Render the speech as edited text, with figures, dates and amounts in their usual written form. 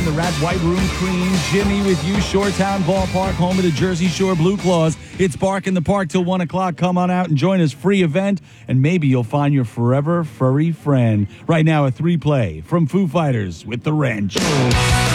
behind the Rat White Room Cream. Jimmy with you, Shoretown Ballpark, home of the Jersey Shore Blue Claws. It's Bark in the Park till 1 o'clock. Come on out and join us. Free event, and maybe you'll find your forever furry friend. Right now, a 3-play from Foo Fighters with The Wrench.